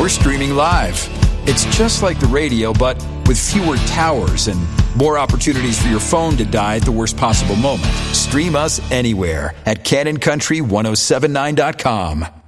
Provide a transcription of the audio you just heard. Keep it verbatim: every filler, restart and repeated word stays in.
we're streaming live. It's just like the radio, but with fewer towers and more opportunities for your phone to die at the worst possible moment. Stream us anywhere at Cannon Country ten seventy-nine dot com.